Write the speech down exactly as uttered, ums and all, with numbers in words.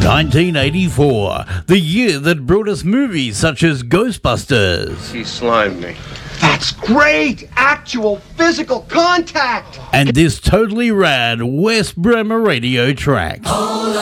nineteen eighty-four, the year that brought us movies such as Ghostbusters. He slimed me. That's great! Actual physical contact! And this totally rad West Bremer radio track.